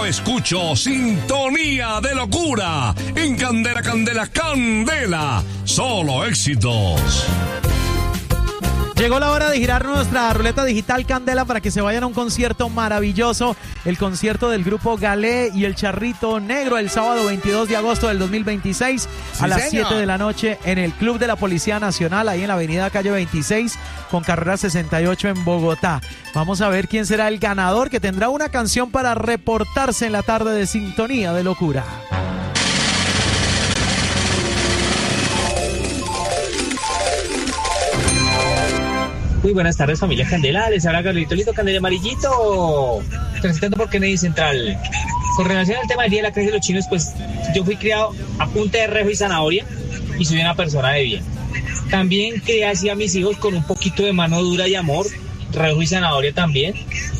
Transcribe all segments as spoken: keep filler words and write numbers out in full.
escucho Sintonía de Locura en Candela, Candela, Candela. Solo éxitos. Llegó la hora de girar nuestra ruleta digital Candela para que se vayan a un concierto maravilloso, el concierto del grupo Galé y el Charrito Negro el sábado veintidós de agosto del dos mil veintiséis sí, a las señor. siete de la noche en el Club de la Policía Nacional, ahí en la avenida Calle veintiséis con carrera sesenta y ocho en Bogotá. Vamos a ver quién será el ganador que tendrá una canción para reportarse en la tarde de Sintonía de Locura. Muy buenas tardes, familia Candela. Les habla Carlito Listo, Candela Amarillito, transitando por Kennedy Central. Con relación al tema del Día de la Creencia de los Chinos, pues yo fui criado a punta de rejo y zanahoria y soy una persona de bien. También crié así a mis hijos con un poquito de mano dura y amor, rejo y zanahoria también.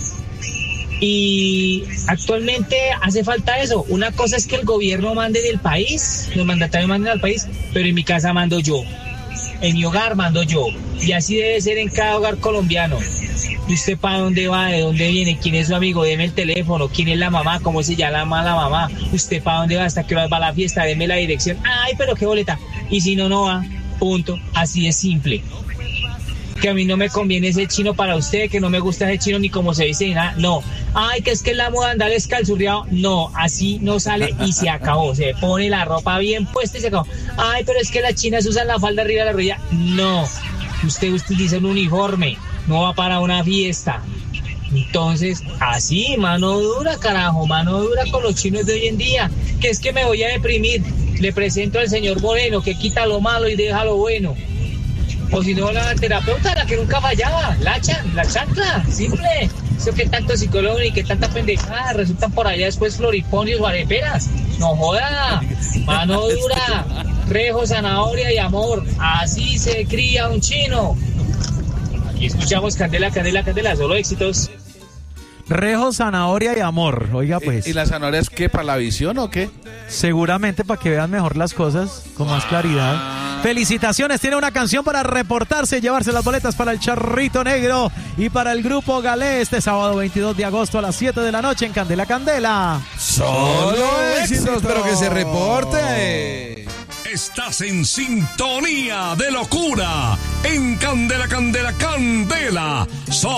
Y actualmente hace falta eso. Una cosa es que el gobierno mande del país, los mandatarios manden al país, pero en mi casa mando yo. En mi hogar mando yo, y así debe ser en cada hogar colombiano. ¿Usted para dónde va? ¿De dónde viene? ¿Quién es su amigo? Deme el teléfono. ¿Quién es la mamá? ¿Cómo se llama la mamá? ¿Usted para dónde va? ¿Hasta qué hora va la fiesta? Deme la dirección. Ay, pero qué boleta. Y si no, no va. Punto. Así es simple. Que a mí no me conviene ese chino para usted, que no me gusta ese chino ni como se dice ni nada. No. Ay, que es que es la moda andar escalzurriado. No, así no sale y se acabó. Se pone la ropa bien puesta y se acabó. Ay, pero es que las chinas usan la falda arriba de la rodilla. No. Usted utiliza un uniforme. No va para una fiesta. Entonces, así, mano dura, carajo. Mano dura con los chinos de hoy en día. Que es que me voy a deprimir. Le presento al señor Moreno, que quita lo malo y deja lo bueno. O si no, la terapeuta, la que nunca fallaba, la chan, la chancla, simple. Eso que tanto psicólogo y que tanta pendejada, resultan por allá después floriponios o areperas. No joda, mano dura, rejo, zanahoria y amor. Así se cría un chino. Aquí escuchamos Candela, Candela, Candela, solo éxitos. Rejo, zanahoria y amor, oiga pues. ¿Y, y la zanahoria es qué, para la visión o qué? Seguramente para que vean mejor las cosas, con más claridad. Felicitaciones, tiene una canción para reportarse y llevarse las boletas para el Charrito Negro y para el grupo Galé este sábado veintidós de agosto a las siete de la noche en Candela Candela. Solo éxitos, pero que se reporte. Estás en Sintonía de Locura en Candela, Candela, Candela. Solo